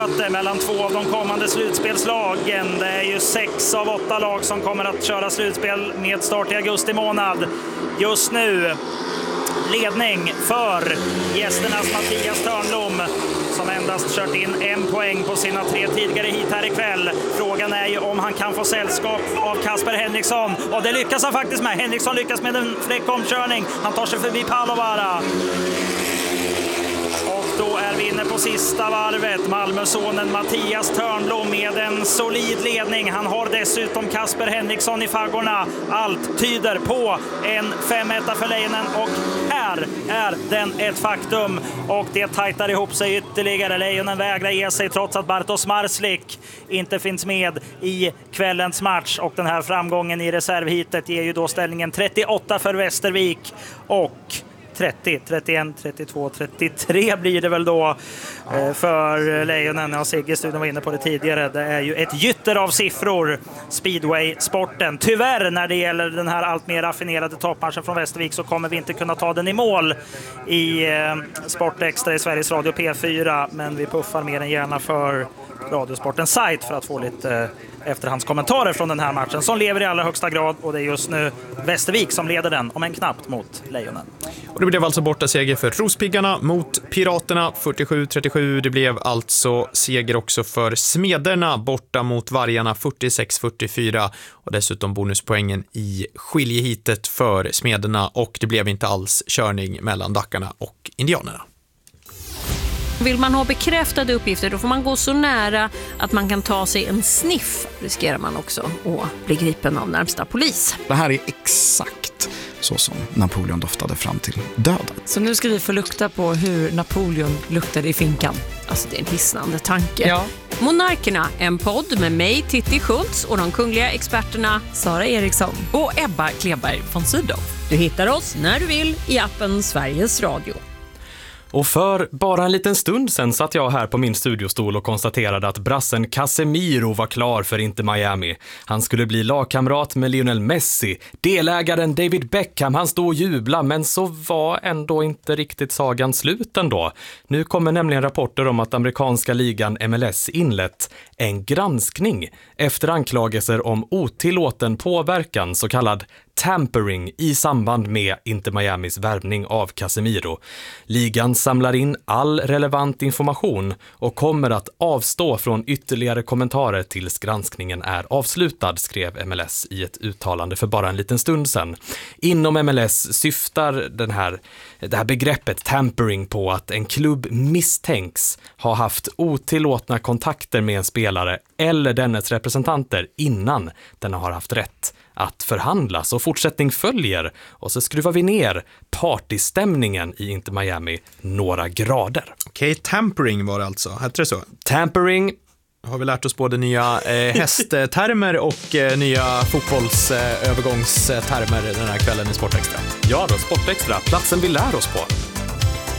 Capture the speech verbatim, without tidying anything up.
mellan två av de kommande slutspelslagen. Det är ju sex av åtta lag som kommer att köra slutspel med start i augusti månad. Just nu ledning för gästernas Mattias Törnblom som endast kört in en poäng på sina tre tidigare hit här ikväll. Frågan är ju om han kan få sällskap av Kasper Henriksson, och det lyckas han faktiskt med. Henriksson lyckas med en fräck omkörning. Han tar sig förbi Palovara. Och då är vi inne på sista varvet. Malmösonen Mattias Törnblom med en solid ledning. Han har dessutom Kasper Henriksson i faggorna. Allt tyder på en fem ett för Lejonen, och här är den ett faktum. Och det tajtar ihop sig ytterligare. Lejonen vägrar ge sig trots att Bartosz Marslik inte finns med i kvällens match. Och den här framgången i reservhitet ger ju då ställningen trettioåtta för Västervik och trettio, trettioett, trettiotvå, trettiotre blir det väl då för Lejonen. Ja, Sigge-studion var inne på det tidigare. Det är ju ett gytter av siffror, Speedway-sporten. Tyvärr, när det gäller den här allt mer raffinerade toppmatchen från Västervik, så kommer vi inte kunna ta den i mål i Sport Extra i Sveriges Radio P fyra. Men vi puffar mer än gärna för Radiosportens sajt för att få lite efterhandskommentarer från den här matchen som lever i allra högsta grad, och det är just nu Västervik som leder den, om en knappt, mot Lejonen. Och det blev alltså borta seger för Rospiggarna mot Piraterna fyrtiosju trettiosju. Det blev alltså seger också för Smederna borta mot Vargarna fyrtiosex fyrtiofyra, och dessutom bonuspoängen i skiljehitet för Smederna, och det blev inte alls körning mellan Dackarna och Indianerna. Vill man ha bekräftade uppgifter, då får man gå så nära att man kan ta sig en sniff. Riskerar man också att bli gripen av närmsta polis. Det här är exakt så som Napoleon doftade fram till döden. Så nu ska vi få lukta på hur Napoleon luktade i finkan. Alltså, det är en hisnande tanke. Ja. Monarkerna, en podd med mig, Titti Schultz, och de kungliga experterna Sara Eriksson och Ebba Kleberg von Sydow. Du hittar oss när du vill i appen Sveriges Radio. Och för bara en liten stund sen satt jag här på min studiostol och konstaterade att brassen Casemiro var klar för Inter Miami. Han skulle bli lagkamrat med Lionel Messi. Delägaren David Beckham, han stod och jubla, men så var ändå inte riktigt sagan slut ändå. Nu kommer nämligen rapporter om att amerikanska ligan M L S inlett en granskning efter anklagelser om otillåten påverkan, så kallad tampering, i samband med Inter Miamis värvning av Casemiro. Ligan samlar in all relevant information och kommer att avstå från ytterligare kommentarer tills granskningen är avslutad, skrev M L S i ett uttalande för bara en liten stund sedan. Inom M L S syftar den här, det här begreppet tampering på att en klubb misstänks ha haft otillåtna kontakter med en spelare eller dennes representanter innan den har haft rätt att förhandlas, och fortsättning följer, och så skruvar vi ner partystämningen i Inter Miami några grader. Okej, okay, tampering var det alltså. Hette det så? Tampering. Har vi lärt oss både nya eh, hästtermer och eh, nya fotbollsövergångstermer eh, den här kvällen i Sportextra. Ja då, Sportextra, platsen vi lär oss på.